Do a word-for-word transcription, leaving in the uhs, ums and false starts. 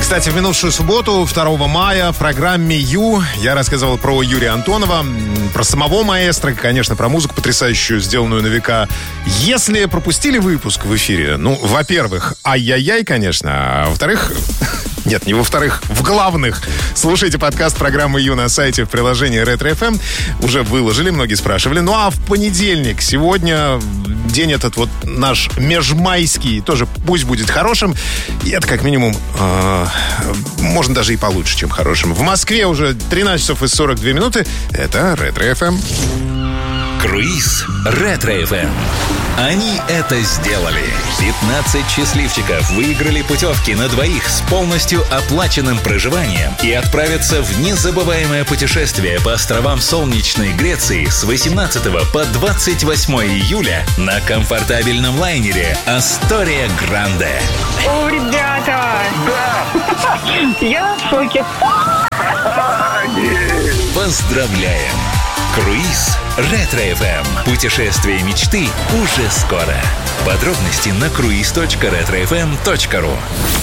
Кстати, в минувшую субботу, второго мая, в программе «Ю» я рассказывал про Юрия Антонова, про самого маэстро, конечно, про музыку потрясающую, сделанную на века. Если пропустили выпуск в эфире, ну, во-первых, ай-яй-яй, конечно, а во-вторых... Нет, не во-вторых, в главных. Слушайте подкаст программы «Ю» на сайте в приложении Ретро эф эм. Уже выложили, многие спрашивали. Ну а в понедельник, сегодня, день этот вот наш межмайский, тоже пусть будет хорошим. И это как минимум, э, можно даже и получше, чем хорошим. В Москве уже тринадцать часов и сорок две минуты. Это Ретро эф эм. Круиз Ретро эф эм. Они это сделали. пятнадцать счастливчиков выиграли путевки на двоих с полностью оплаченным проживанием и отправятся в незабываемое путешествие по островам солнечной Греции с восемнадцатого по двадцать восьмое июля на комфортабельном лайнере «Астория Гранде». О, ребята! Да! Я в шоке. Поздравляем! Круиз Ретро эф эм. Путешествие мечты уже скоро. Подробности на круиз точка ретро эф эм точка ру.